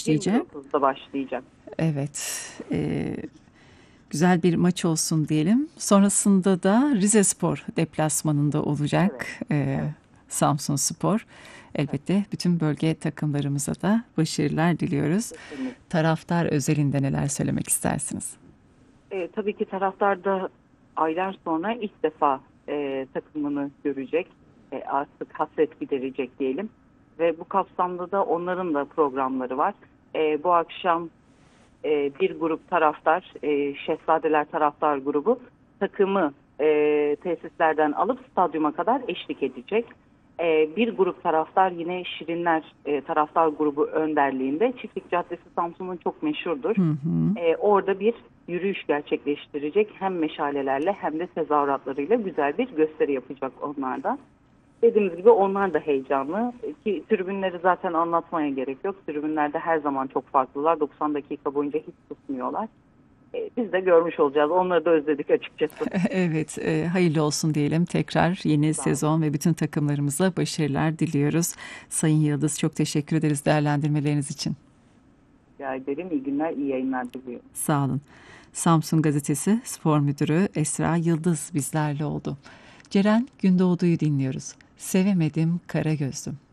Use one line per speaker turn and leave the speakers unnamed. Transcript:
başlayacak.
20.30'da başlayacak.
Evet. Güzel bir maç olsun diyelim. Sonrasında da Rizespor deplasmanında olacak.
Evet, evet,
Samsunspor.
evet.
Elbette bütün bölge takımlarımıza da başarılar diliyoruz.
Kesinlikle.
Taraftar özelinde neler söylemek istersiniz?
Tabii ki taraftar da aylar sonra ilk defa takımını görecek. Artık hasret giderecek diyelim. Ve bu kapsamda da onların da programları var. Bu akşam bir grup taraftar, Şehzadeler taraftar grubu takımı tesislerden alıp stadyuma kadar eşlik edecek. Bir grup taraftar yine Şirinler taraftar grubu önderliğinde Çiftlik Caddesi Samsun'un çok meşhurdur.
Hı hı.
Orada bir yürüyüş gerçekleştirecek. Hem meşalelerle hem de tezahüratlarıyla güzel bir gösteri yapacak onlar da. Dediğimiz gibi onlar da heyecanlı. Ki tribünleri zaten anlatmaya gerek yok. Tribünlerde her zaman çok farklılar. 90 dakika boyunca hiç tutmuyorlar. Biz de görmüş olacağız. Onları da özledik açıkçası.
Evet, hayırlı olsun diyelim. Tekrar yeni
Sağ olun.
sezon ve bütün takımlarımıza başarılar diliyoruz. Sayın Yıldız, çok teşekkür ederiz değerlendirmeleriniz için.
Rica ederim. İyi günler, iyi yayınlar diliyorum.
Sağ olun. Samsun Gazetesi Spor Müdürü Esra Yıldız bizlerle oldu. Ceren Gündoğdu'yu dinliyoruz. Sevemedim kara gözlüm.